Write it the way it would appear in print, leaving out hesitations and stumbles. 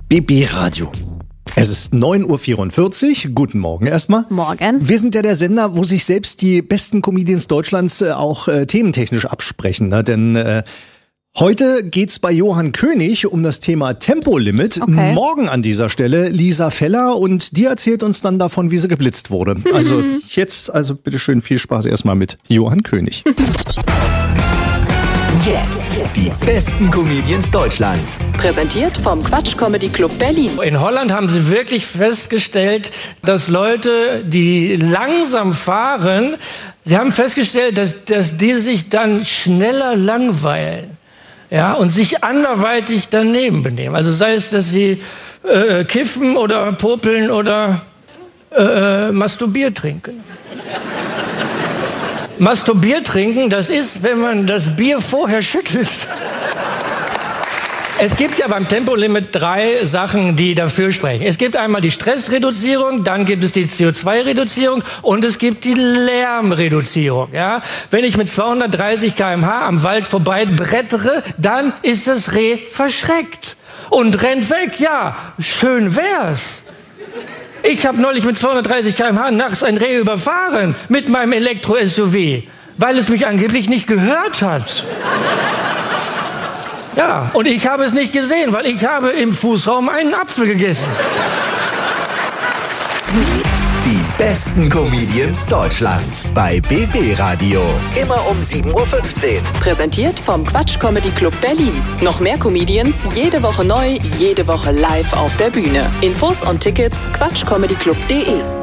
BB Radio. Es ist 9.44 Uhr. Guten Morgen erstmal. Morgen. Wir sind ja der Sender, wo sich selbst die besten Comedians Deutschlands auch thementechnisch absprechen. Ne? Denn heute geht's bei Johann König um das Thema Tempolimit. Okay. Morgen an dieser Stelle Lisa Feller und die erzählt uns dann davon, wie sie geblitzt wurde. Also jetzt, bitteschön, viel Spaß erstmal mit Johann König. Jetzt die besten Comedians Deutschlands. Präsentiert vom Quatsch Comedy Club Berlin. In Holland haben sie wirklich festgestellt, dass Leute, die langsam fahren, sie haben festgestellt, dass die sich dann schneller langweilen, ja, und sich anderweitig daneben benehmen. Also sei es, dass sie kiffen oder popeln oder Masturbier trinken. Masturbier trinken, das ist, wenn man das Bier vorher schüttelt. Es gibt ja beim Tempolimit 3 Sachen, die dafür sprechen. Es gibt einmal die Stressreduzierung, dann gibt es die CO2-Reduzierung und es gibt die Lärmreduzierung. Ja? Wenn ich mit 230 km/h am Wald vorbei brettere, dann ist das Reh verschreckt und rennt weg. Ja, schön wär's. Ich habe neulich mit 230 km/h nachts ein Reh überfahren mit meinem Elektro-SUV, weil es mich angeblich nicht gehört hat. Ja, und ich habe es nicht gesehen, weil ich habe im Fußraum einen Apfel gegessen. Die besten Comedians Deutschlands bei BB Radio. Immer um 7.15 Uhr. Präsentiert vom Quatsch Comedy Club Berlin. Noch mehr Comedians, jede Woche neu, jede Woche live auf der Bühne. Infos und Tickets quatschcomedyclub.de.